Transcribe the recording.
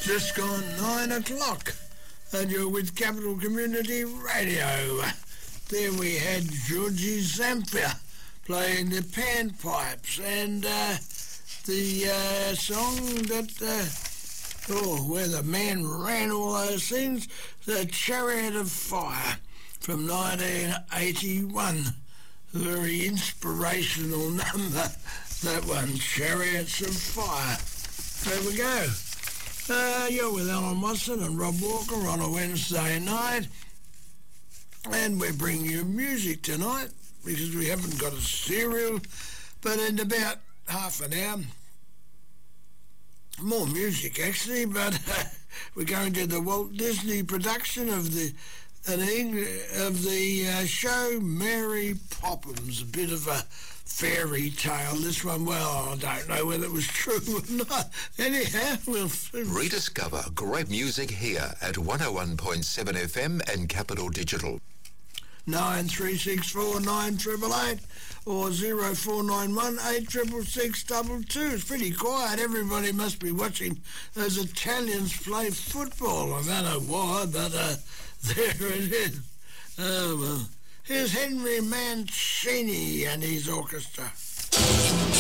Just gone 9 o'clock, and you're with Capital Community Radio. There we had Georgie Zamfir playing the panpipes, and the song that, where the man ran all those things, The Chariot of Fire from 1981. A very inspirational number, that one, Chariots of Fire. There we go. You're with Alan Watson and Rob Walker on a Wednesday night, and we're bringing you music tonight because we haven't got a serial, but in about half an hour, more music actually, but we're going to the Walt Disney production of the show Mary Poppins, a bit of a fairy tale. This one, well, I don't know whether it was true or not. Anyhow, we'll rediscover great music here at 101.7 FM and Capital Digital. 9364 9888 or 0491 866 It's pretty quiet. Everybody must be watching those Italians play football. I don't know why, but there it is. Oh, well. Here's Henry Mancini and his orchestra.